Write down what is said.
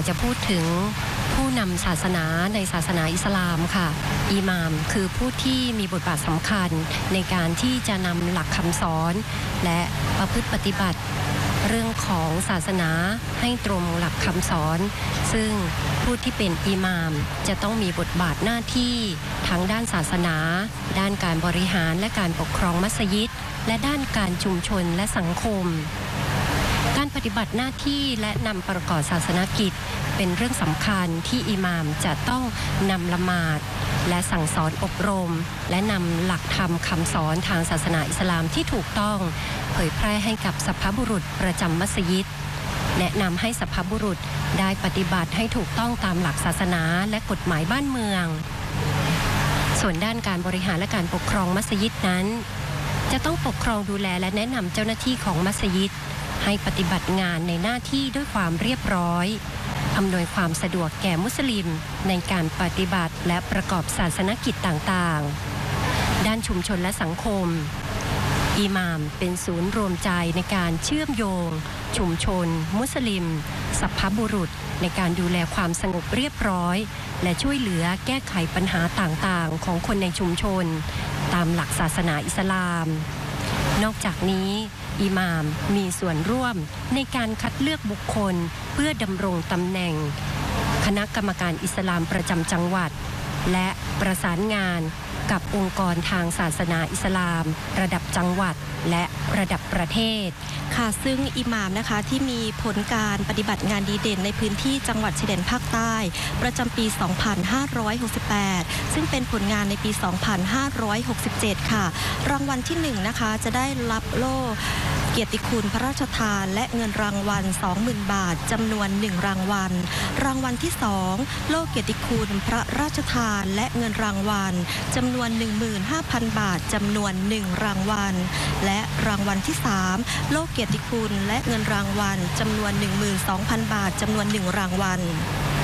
จะพูดถึงผู้นำศาสนาในศาสนาอิสลามค่ะอิหม่ามคือผู้ที่มีบทบาทสำคัญในการที่จะนำหลักคำสอนและประพฤติปฏิบัติเรื่องของศาสนาให้ตรงหลักคำสอนซึ่งผู้ที่เป็นอิหม่ามจะต้องมีบทบาทหน้าที่ทั้งด้านศาสนาด้านการบริหารและการปกครองมัสยิดและด้านการชุมชนและสังคมการปฏิบัติหน้าที่และนำประกอบศาสนกิจเป็นเรื่องสำคัญที่อิหม่ามจะต้องนำละหมาดและสั่งสอนอบรมและนำหลักธรรมคำสอนทางศาสนาอิสลามที่ถูกต้องเผยแพร่ให้กับสัพพบุรุษประจำมัสยิดแนะนำให้สัพพบุรุษได้ปฏิบัติให้ถูกต้องตามหลักศาสนาและกฎหมายบ้านเมืองส่วนด้านการบริหารและการปกครองมัสยิดนั้นจะต้องปกครองดูแลและแนะนำเจ้าหน้าที่ของมัสยิดให้ปฏิบัติงานในหน้าที่ด้วยความเรียบร้อยอำนวยความสะดวกแก่มุสลิมในการปฏิบัติและประกอบศาสนกิจต่างๆด้านชุมชนและสังคมอิหม่ามเป็นศูนย์รวมใจในการเชื่อมโยงชุมชนมุสลิมสัพพบุรุษในการดูแลความสงบเรียบร้อยและช่วยเหลือแก้ไขปัญหาต่างๆของคนในชุมชนตามหลักศาสนาอิสลามนอกจากนี้อิหม่ามมีส่วนร่วมในการคัดเลือกบุคคลเพื่อดำรงตำแหน่งคณะกรรมการอิสลามประจำจังหวัดและประสานงานกับองค์กรทางศาสนาอิสลามระดับจังหวัดและระดับประเทศค่ะซึ่งอิหม่ามนะคะที่มีผลการปฏิบัติงานดีเด่นในพื้นที่จังหวัดชายแดนภาคใต้ประจำปี 2568 ซึ่งเป็นผลงานในปี 2567 ค่ะรางวัลที่1นะคะจะได้รับโล่เกียรติคุณพระราชทานและเงินรางวัล 20,000 บาทจำนวน1รางวัลรางวัลที่2โล่เกียรติคุณพระราชทานและเงินรางวัลจำนวน 15,000 บาทจำนวน1รางวัลและรางวัลที่3โล่เกียรติคุณและเงินรางวัลจำนวน 12,000 บาทจำนวน1รางวัล